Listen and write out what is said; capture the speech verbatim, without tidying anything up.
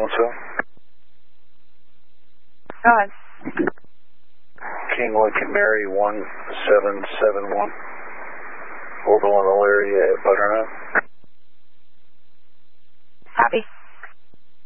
so? Go ahead. King Lincoln Mary one seven seven one. Orbital area at Butternut.